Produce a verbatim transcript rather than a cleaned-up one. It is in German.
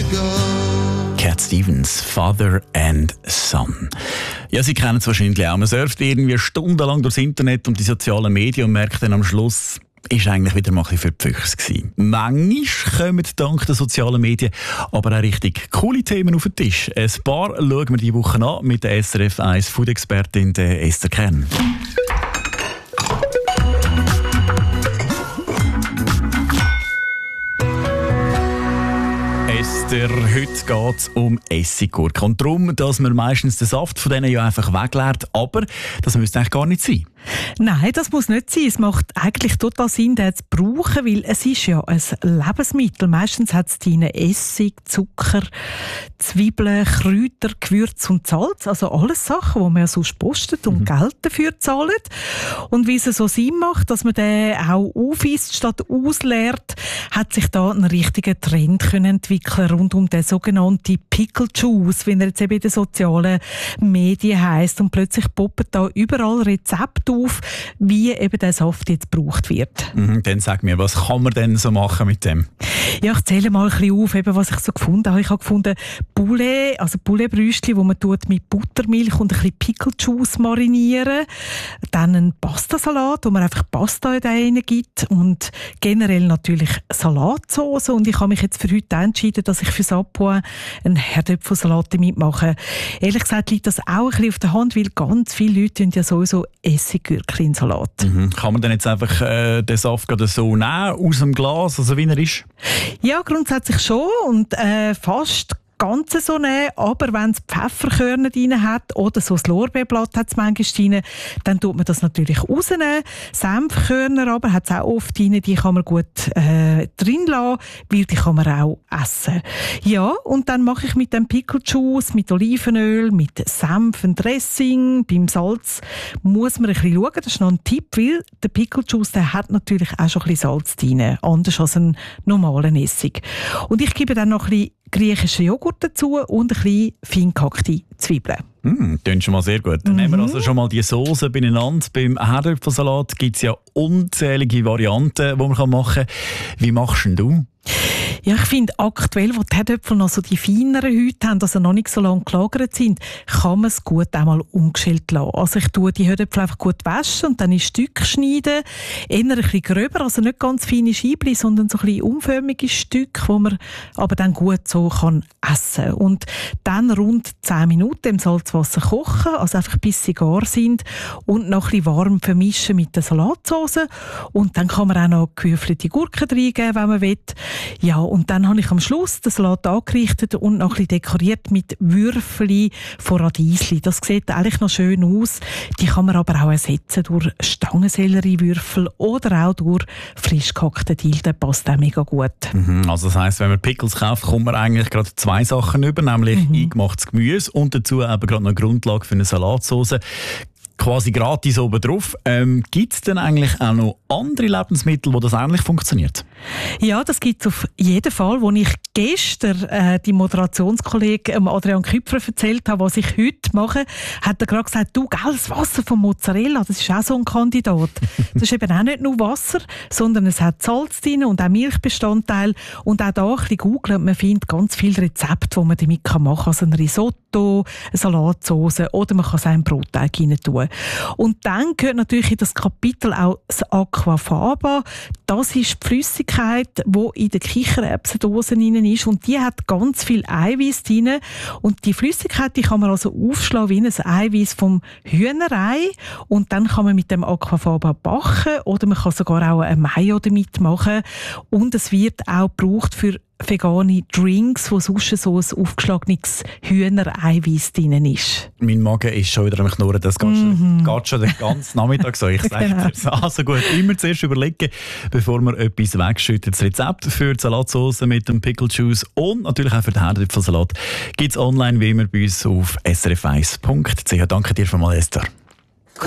Cat Stevens, Father and Son. Ja, Sie kennen es wahrscheinlich auch. Man surft irgendwie stundenlang durchs Internet und die sozialen Medien und merkt dann am Schluss, ist eigentlich wieder mal ein bisschen für die Füchse gewesen. Manchmal kommen dank der sozialen Medien aber auch richtig coole Themen auf den Tisch. Ein paar schauen wir diese Woche an mit der S R F eins Food-Expertin Esther Kern. Esther, heute geht es um Essiggurken. Und darum, dass man meistens den Saft von denen ja einfach wegleert. Aber das müsste eigentlich gar nicht sein. Nein, das muss nicht sein. Es macht eigentlich total Sinn, den zu brauchen, weil es ist ja ein Lebensmittel. Meistens hat es drin Essig, Zucker, Zwiebeln, Kräuter, Gewürz und Salz. Also alles Sachen, die man ja sonst postet und mhm. Geld dafür zahlt. Und wie es so Sinn macht, dass man den auch aufisst statt ausleert, hat sich da ein richtiger Trend können entwickeln rund um den sogenannten Pickle Juice, wie er jetzt eben in den sozialen Medien heisst. Und plötzlich poppen da überall Rezepte auf, wie eben der Saft jetzt gebraucht wird. Mhm, dann sag mir, was kann man denn so machen mit dem? Ja, ich zähle mal ein bisschen auf, eben, was ich so gefunden habe. Ich habe gefunden, Poulet, also Pouletbrüstchen, wo man tut mit Buttermilch und ein bisschen Pickle Juice marinieren. Dann ein Pastasalat, wo man einfach Pasta in den gibt und generell natürlich Salatsauce. Und ich habe mich jetzt für heute entschieden, dass ich für Sapoin einen Herdöpfelsalat mitmache. Ehrlich gesagt liegt das auch ein bisschen auf der Hand, weil ganz viele Leute tun ja sowieso Essiggurken in Salat. Mhm. Kann man denn jetzt einfach äh, den Saft gerade so nehmen, aus dem Glas, also wie er ist? Ja, grundsätzlich schon und äh, fast Ganze so nehmen, aber wenn es Pfefferkörner drin hat oder so das Lorbeerblatt hat es manchmal drin, dann tut man das natürlich rausnehmen. Senfkörner aber hat es auch oft drin, die kann man gut äh, drin lassen, weil die kann man auch essen. Ja, und dann mache ich mit dem Pickle Juice, mit Olivenöl, mit Senf ein Dressing. Beim Salz muss man ein bisschen schauen, das ist noch ein Tipp, weil der Pickle Juice, der hat natürlich auch schon ein bisschen Salz drin, anders als ein normalen Essig. Und ich gebe dann noch ein bisschen griechischen Joghurt dazu und ein bisschen fein gehackte Zwiebeln. Mm, klingt schon mal sehr gut. Dann mhm. nehmen wir also schon mal die Soße beieinander. Beim Herdöpfelsalat gibt es ja unzählige Varianten, die man machen kann. Wie machst denn du? Ja, ich finde aktuell, wo die Herdöpfel noch so die feineren Häute haben, also noch nicht so lange gelagert sind, kann man es gut einmal umgeschält lassen. Also ich tue die Herdöpfel einfach gut waschen und dann in Stücke schneiden. Eher ein bisschen gröber, also nicht ganz feine Scheibchen, sondern so ein bisschen umförmige Stücke, die man aber dann gut so kann essen. Und dann rund zehn Minuten im Salzwasser kochen, also einfach bis sie gar sind und noch ein bisschen warm vermischen mit der Salatsauce. Und dann kann man auch noch gewürfelte Gurken reingeben, wenn man will. Ja, und dann habe ich am Schluss den Salat angerichtet und noch ein bisschen dekoriert mit Würfeln von Radiesli. Das sieht eigentlich noch schön aus. Die kann man aber auch ersetzen durch Stangensellerie-Würfel oder auch durch frisch gehackten Dill. Der passt auch mega gut. Mhm, also das heisst, wenn man Pickles kauft, kommt man eigentlich gerade zwei Sachen über, nämlich mhm. eingemachtes Gemüse und dazu eben gerade noch eine Grundlage für eine Salatsauce. Quasi gratis oben drauf. Ähm, gibt es denn eigentlich auch noch andere Lebensmittel, wo das ähnlich funktioniert? Ja, das gibt es auf jeden Fall. Als ich gestern äh, die Moderationskollegen Adrian Küpfer erzählt habe, was ich heute mache, hat er gerade gesagt, du, gell, das Wasser von Mozzarella, das ist auch so ein Kandidat. Das ist eben auch nicht nur Wasser, sondern es hat Salz drin und auch Milchbestandteil. Und auch da ein bisschen googeln, man findet ganz viele Rezepte, die man damit machen kann. Also ein Risotto, eine Salatsauce oder man kann es auch in Brotteig rein tun. Und dann gehört natürlich in das Kapitel auch das Aquafaba. Das ist die Flüssigkeit, die in der Kichererbsendose drin ist. Und die hat ganz viel Eiweiß drin. Und die Flüssigkeit, die kann man also aufschlagen wie ein Eiweiß vom Hühnerei. Und dann kann man mit dem Aquafaba backen oder man kann sogar auch ein Mayo damit machen. Und es wird auch gebraucht für vegane Drinks, wo sonst so ein aufgeschlagenes Hühnereiweiß drin ist. Mein Magen ist schon wieder am Knurren, das geht, mm-hmm. schon, geht schon den ganzen Nachmittag so. Ich sage genau. dir. Also gut, immer zuerst überlegen, bevor man etwas wegschüttet. Das Rezept für die Salatsauce mit dem Pickle Juice und natürlich auch für den Herdöpfelsalat gibt es online wie immer bei uns auf s r f eins punkt c h. Danke dir vielmals, Esther.